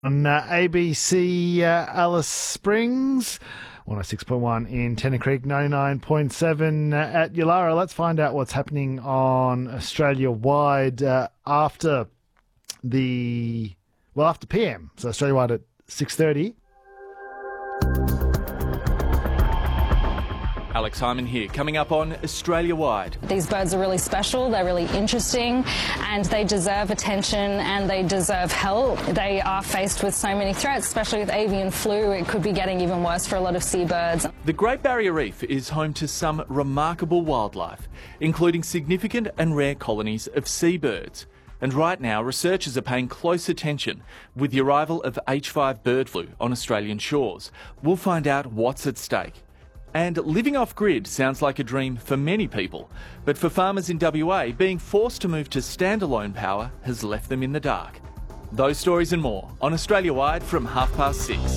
On ABC Alice Springs, 106.1 in Tennant Creek, 99.7 at Yulara. Let's find out what's happening on Australia-wide after PM. So Australia-wide at 6:30. Alex Hyman here, coming up on Australia-wide. These birds are really special, they're really interesting, and they deserve attention and they deserve help. They are faced with so many threats, especially with avian flu. It could be getting even worse for a lot of seabirds. The Great Barrier Reef is home to some remarkable wildlife, including significant and rare colonies of seabirds. And right now, researchers are paying close attention with the arrival of H5 bird flu on Australian shores. We'll find out what's at stake. And living off-grid sounds like a dream for many people, but for farmers in WA, being forced to move to standalone power has left them in the dark. Those stories and more on Australia-wide from 6:30.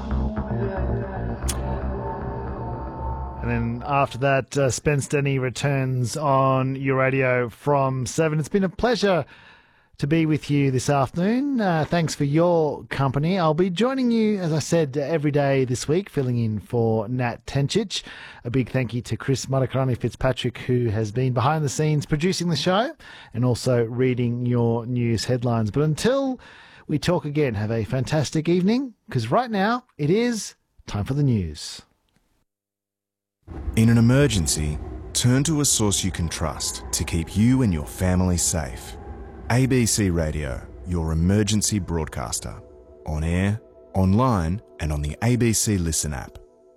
And then after that, Spence Denny returns on your radio from 7. It's been a pleasure to be with you this afternoon. Thanks for your company. I'll be joining you, as I said, every day this week, filling in for Nat Tencic. A big thank you to Chris Matakarani Fitzpatrick, who has been behind the scenes producing the show and also reading your news headlines. But until we talk again, have a fantastic evening, because right now it is time for the news. In an emergency, turn to a source you can trust to keep you and your family safe. ABC Radio, your emergency broadcaster. On air, online, and on the ABC Listen app.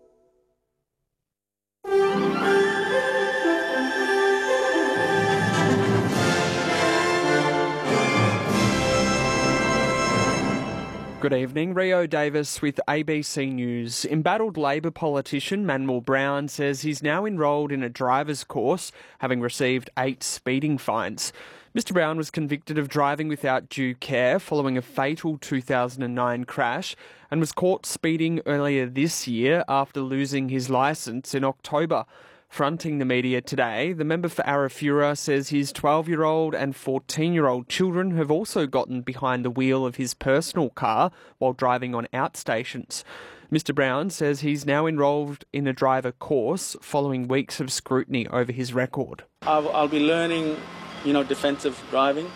Good evening, Rio Davis with ABC News. Embattled Labor politician Manuel Brown says he's now enrolled in a driver's course, having received 8 speeding fines. Mr Brown was convicted of driving without due care following a fatal 2009 crash and was caught speeding earlier this year after losing his licence in October. Fronting the media today, the member for Arafura says his 12-year-old and 14-year-old children have also gotten behind the wheel of his personal car while driving on outstations. Mr Brown says he's now enrolled in a driver course following weeks of scrutiny over his record. I'll be learning, defensive driving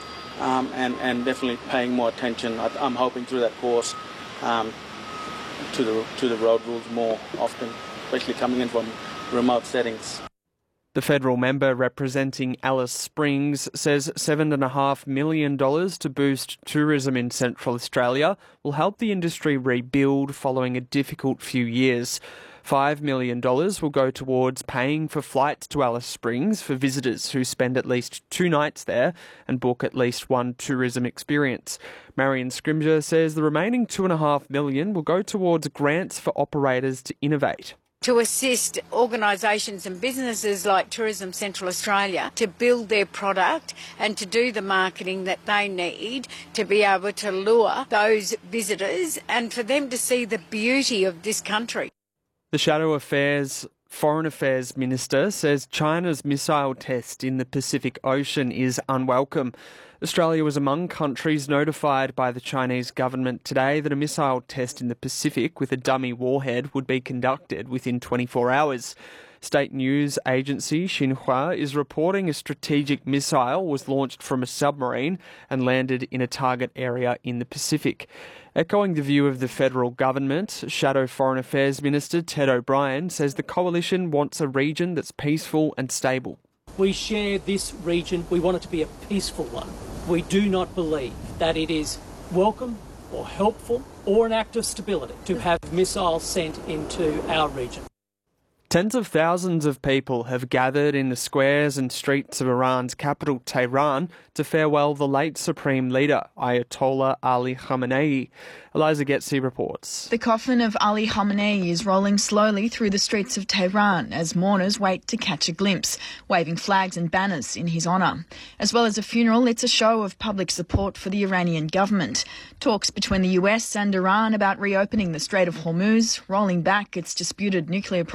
and definitely paying more attention. I'm hoping through that course to the road rules more often, especially coming in from remote settings. The federal member representing Alice Springs says $7.5 million to boost tourism in Central Australia will help the industry rebuild following a difficult few years. $5 million will go towards paying for flights to Alice Springs for visitors who spend at least 2 nights there and book at least one tourism experience. Marion Scrimger says the remaining $2.5 million will go towards grants for operators to innovate. To assist organisations and businesses like Tourism Central Australia to build their product and to do the marketing that they need to be able to lure those visitors and for them to see the beauty of this country. The Foreign Affairs Minister says China's missile test in the Pacific Ocean is unwelcome. Australia was among countries notified by the Chinese government today that a missile test in the Pacific with a dummy warhead would be conducted within 24 hours. State news agency Xinhua is reporting a strategic missile was launched from a submarine and landed in a target area in the Pacific. Echoing the view of the federal government, Shadow Foreign Affairs Minister Ted O'Brien says the coalition wants a region that's peaceful and stable. We share this region. We want it to be a peaceful one. We do not believe that it is welcome or helpful or an act of stability to have missiles sent into our region. Tens of thousands of people have gathered in the squares and streets of Iran's capital, Tehran, to farewell the late Supreme Leader, Ayatollah Ali Khamenei. Eliza Getzi reports. The coffin of Ali Khamenei is rolling slowly through the streets of Tehran as mourners wait to catch a glimpse, waving flags and banners in his honour. As well as a funeral, it's a show of public support for the Iranian government. Talks between the US and Iran about reopening the Strait of Hormuz, rolling back its disputed nuclear program,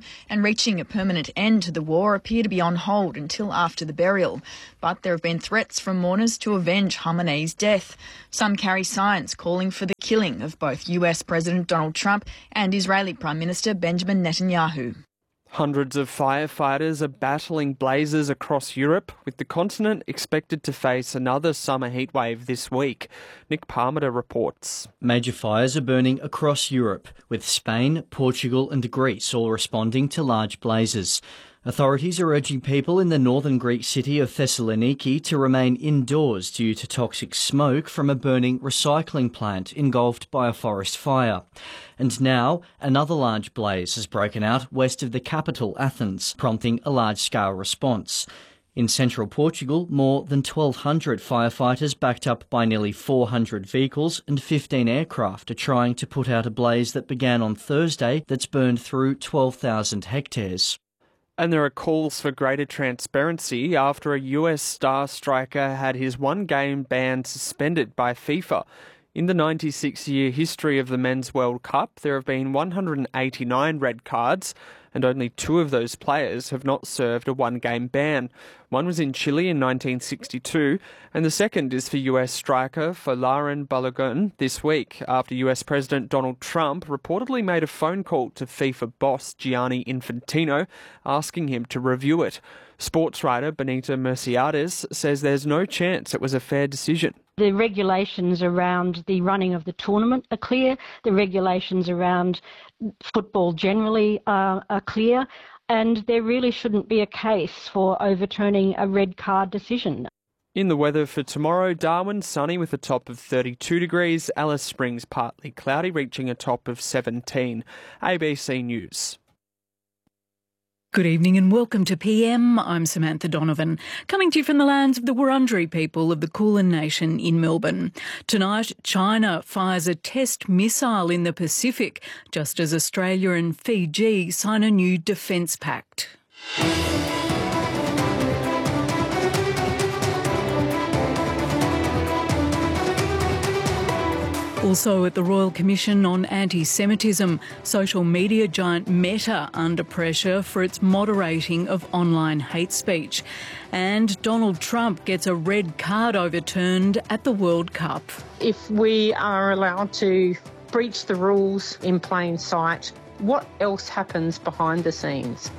and reaching a permanent end to the war appear to be on hold until after the burial. But there have been threats from mourners to avenge Khamenei's death. Some carry signs calling for the killing of both US President Donald Trump and Israeli Prime Minister Benjamin Netanyahu. Hundreds of firefighters are battling blazes across Europe, with the continent expected to face another summer heatwave this week. Nick Parmiter reports. Major fires are burning across Europe, with Spain, Portugal and Greece all responding to large blazes. Authorities are urging people in the northern Greek city of Thessaloniki to remain indoors due to toxic smoke from a burning recycling plant engulfed by a forest fire. And now, another large blaze has broken out west of the capital, Athens, prompting a large-scale response. In central Portugal, more than 1,200 firefighters backed up by nearly 400 vehicles and 15 aircraft are trying to put out a blaze that began on Thursday that's burned through 12,000 hectares. And there are calls for greater transparency after a US star striker had his one-game ban suspended by FIFA. In the 96-year history of the Men's World Cup, there have been 189 red cards, and only 2 of those players have not served a one-game ban. One was in Chile in 1962, and the second is for US striker Folarin Balogun this week, after US President Donald Trump reportedly made a phone call to FIFA boss Gianni Infantino, asking him to review it. Sports writer Benita Merciades says there's no chance it was a fair decision. The regulations around the running of the tournament are clear. The regulations around football generally are clear. And there really shouldn't be a case for overturning a red card decision. In the weather for tomorrow, Darwin sunny with a top of 32 degrees, Alice Springs partly cloudy reaching a top of 17. ABC News. Good evening and welcome to PM. I'm Samantha Donovan, coming to you from the lands of the Wurundjeri people of the Kulin Nation in Melbourne. Tonight, China fires a test missile in the Pacific, just as Australia and Fiji sign a new defence pact. Also at the Royal Commission on Anti-Semitism, social media giant Meta under pressure for its moderating of online hate speech. And Donald Trump gets a red card overturned at the World Cup. If we are allowed to breach the rules in plain sight, what else happens behind the scenes?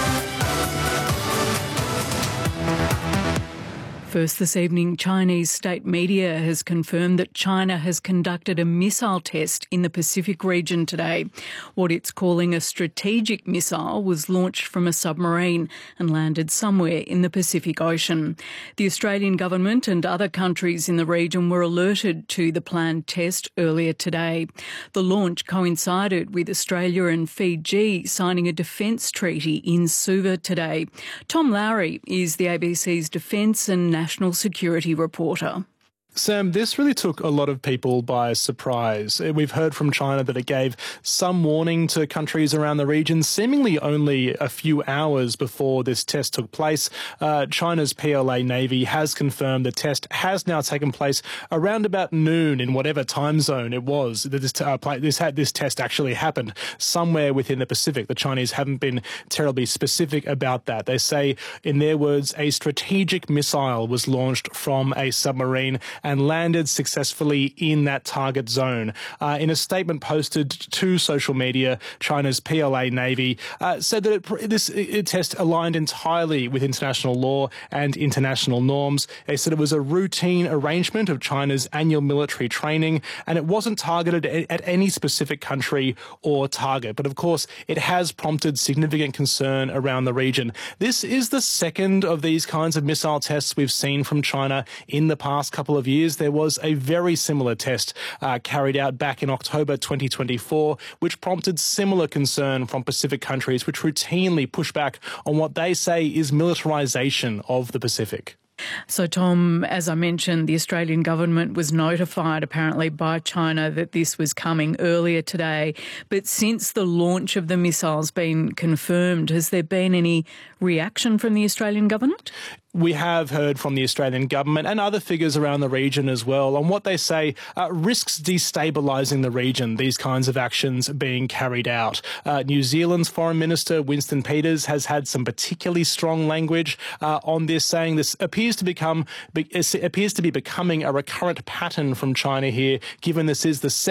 First this evening, Chinese state media has confirmed that China has conducted a missile test in the Pacific region today. What it's calling a strategic missile was launched from a submarine and landed somewhere in the Pacific Ocean. The Australian government and other countries in the region were alerted to the planned test earlier today. The launch coincided with Australia and Fiji signing a defence treaty in Suva today. Tom Lowry is the ABC's Defence and National Security reporter. Sam, this really took a lot of people by surprise. We've heard from China that it gave some warning to countries around the region, seemingly only a few hours before this test took place. China's PLA Navy has confirmed the test has now taken place around about noon in whatever time zone it was that this test actually happened, somewhere within the Pacific. The Chinese haven't been terribly specific about that. They say, in their words, a strategic missile was launched from a submarine and landed successfully in that target zone. In a statement posted to social media, China's PLA Navy said that this test aligned entirely with international law and international norms. They said it was a routine arrangement of China's annual military training, and it wasn't targeted at any specific country or target. But of course, it has prompted significant concern around the region. This is the second of these kinds of missile tests we've seen from China in the past couple of years. There was a very similar test carried out back in October 2024, which prompted similar concern from Pacific countries, which routinely push back on what they say is militarization of the Pacific. So, Tom, as I mentioned, the Australian government was notified apparently by China that this was coming earlier today. But since the launch of the missile's been confirmed, has there been any reaction from the Australian government? We have heard from the Australian government and other figures around the region as well on what they say risks destabilising the region, these kinds of actions being carried out. New Zealand's Foreign Minister Winston Peters has had some particularly strong language on this, saying this appears to be becoming a recurrent pattern from China here, given this is the